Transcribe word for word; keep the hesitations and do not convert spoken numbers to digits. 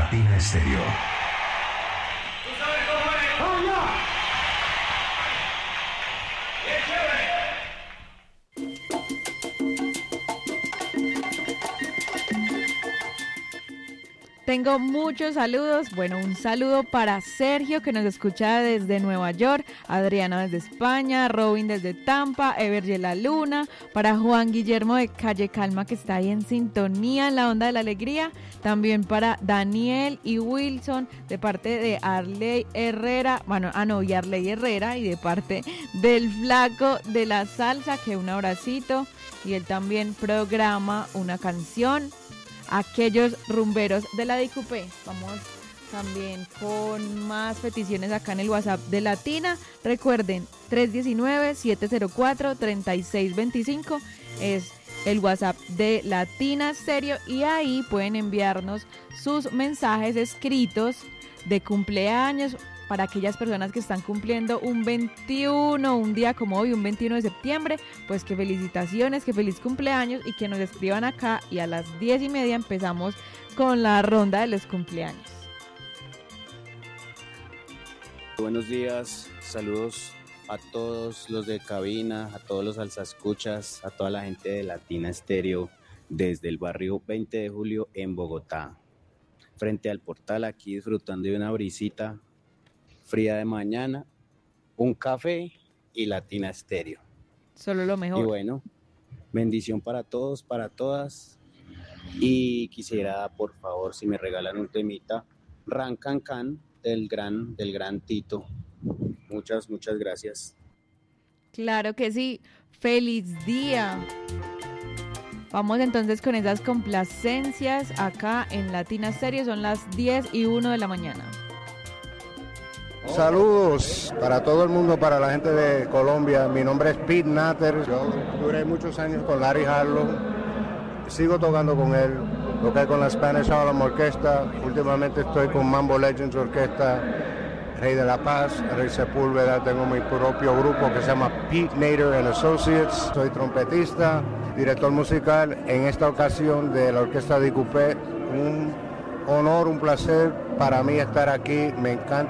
Latina Stereo. Tengo muchos saludos. Bueno, un saludo para Sergio, que nos escucha desde Nueva York, Adriana desde España, Robin desde Tampa, Everge La Luna, para Juan Guillermo de Calle Calma, que está ahí en sintonía en la onda de la alegría, también para Daniel y Wilson, de parte de Arley Herrera, bueno, ah no, y Arley Herrera, y de parte del Flaco de la Salsa, que un abracito, y él también programa una canción. Aquellos rumberos de la D I C U P. Vamos también con más peticiones acá en el WhatsApp de Latina. Recuerden, tres uno nueve, siete cero cuatro, tres seis dos cinco es el WhatsApp de Latina Stereo, y ahí pueden enviarnos sus mensajes escritos de cumpleaños para aquellas personas que están cumpliendo un veintiuno, un día como hoy, un veintiuno de septiembre, pues que felicitaciones, que feliz cumpleaños, y que nos escriban acá, y a las diez y media empezamos con la ronda de los cumpleaños. Buenos días, saludos a todos los de cabina, a todos los alzaescuchas, a toda la gente de Latina Stereo desde el barrio veinte de julio en Bogotá, frente al portal, aquí disfrutando de una brisita fría de mañana, un café y Latina Stereo. Solo lo mejor. Y bueno, bendición para todos, para todas. Y quisiera, por favor, si me regalan un temita, Ran Can Can del gran, del gran Tito. Muchas, muchas gracias. Claro que sí. ¡Feliz día! Vamos entonces con esas complacencias acá en Latina Stereo. Son las diez y uno de la mañana. Saludos para todo el mundo, para la gente de Colombia. Mi nombre es Pete Natter. Yo duré muchos años con Larry Harlow. Sigo tocando con él. Toqué con la Spanish Harlem Orquesta. Últimamente estoy con Mambo Legends Orquesta, Rey de la Paz, Rey Sepúlveda. Tengo mi propio grupo que se llama Pete Natter and Associates. Soy trompetista, director musical en esta ocasión de la Orquesta D I C U P. Un honor, un placer para mí estar aquí. Me encanta